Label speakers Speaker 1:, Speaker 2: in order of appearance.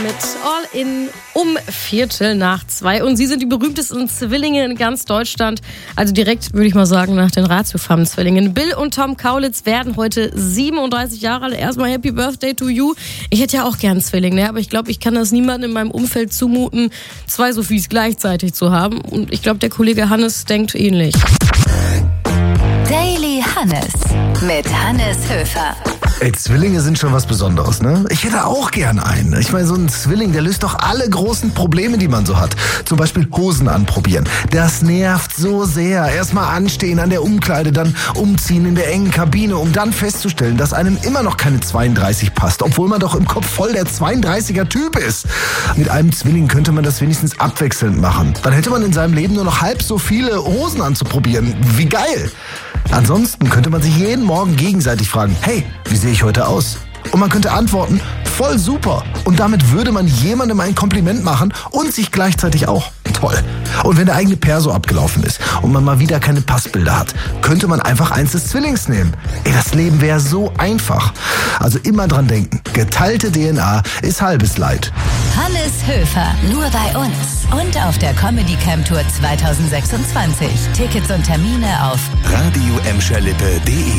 Speaker 1: Mit All In um 1:45. Und sie sind die berühmtesten Zwillinge in ganz Deutschland. Also direkt, würde ich mal sagen, nach den Ratiofarm-Zwillingen. Bill und Tom Kaulitz werden heute 37 Jahre alt. Erstmal Happy Birthday to you. Ich hätte ja auch gern Zwillinge, aber ich glaube, ich kann das niemandem in meinem Umfeld zumuten, 2 Sophies gleichzeitig zu haben. Und ich glaube, der Kollege Hannes denkt ähnlich.
Speaker 2: Daily Hannes mit Hannes Höfer.
Speaker 3: Ey, Zwillinge sind schon was Besonderes, ne? Ich hätte auch gern einen. Ich meine, so ein Zwilling, der löst doch alle großen Probleme, die man so hat. Zum Beispiel Hosen anprobieren. Das nervt so sehr. Erstmal anstehen an der Umkleide, dann umziehen in der engen Kabine, um dann festzustellen, dass einem immer noch keine 32 passt, obwohl man doch im Kopf voll der 32er Typ ist. Mit einem Zwilling könnte man das wenigstens abwechselnd machen. Dann hätte man in seinem Leben nur noch halb so viele Hosen anzuprobieren. Wie geil! Ansonsten könnte man sich jeden Morgen gegenseitig fragen, hey, wie sehe ich heute aus? Und man könnte antworten, voll super. Und damit würde man jemandem ein Kompliment machen und sich gleichzeitig auch. Toll. Und wenn der eigene Perso abgelaufen ist und man mal wieder keine Passbilder hat, könnte man einfach eins des Zwillings nehmen. Ey, das Leben wäre so einfach. Also immer dran denken, geteilte DNA ist halbes Leid.
Speaker 2: Hannes Höfer, nur bei uns und auf der Comedy Camp Tour 2026. Tickets und Termine auf
Speaker 4: radioemscherlippe.de